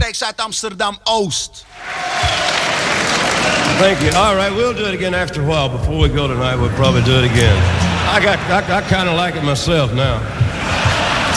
rechtstreeks uit Amsterdam-Oost. Thank you. All right, we'll do it again after a while. Before we go tonight, we'll probably do it again. I kind of like it myself now.